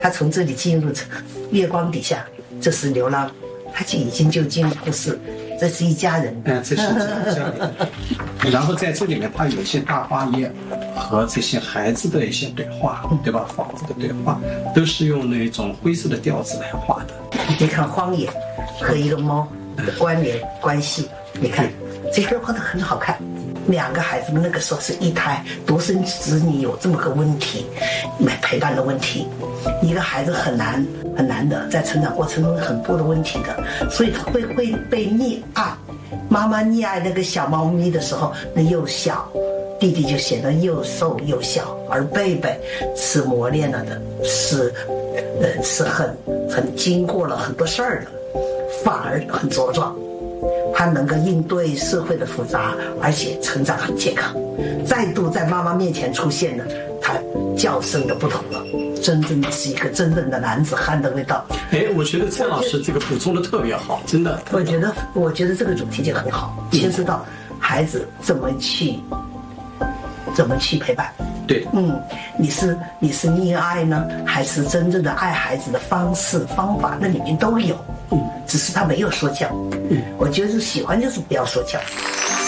他从这里进入月光底下，这是流浪，他就已经就进入故事，这是一家人。 这是一家人。然后在这里面，他有一些大花叶和这些孩子的一些对话，对吧？房子的对话都是用那种灰色的调子来画的。 你看荒野和一个猫的关联关系，你看这个画的很好看。两个孩子们那个时候是一胎独生子女，有这么个问题，陪伴的问题，一个孩子很难的，在成长过程中很多的问题的，所以他会被溺爱。妈妈溺爱那个小猫咪的时候，那又小，弟弟就显得又瘦又小，而贝贝是磨练了的，是很经过了很多事儿的，反而很茁壮。他能够应对社会的复杂，而且成长很健康。再度在妈妈面前出现了，他叫声的不同了，真正是一个真正的男子汉的味道。 我觉得蔡老师这个补充的特别好，真的。 我觉得这个主题就很好，牵涉到孩子怎么去陪伴。 对， 你是溺爱呢，还是真正的爱孩子的方式方法？那里面都有，只是他没有说教。我觉得喜欢就是不要说教。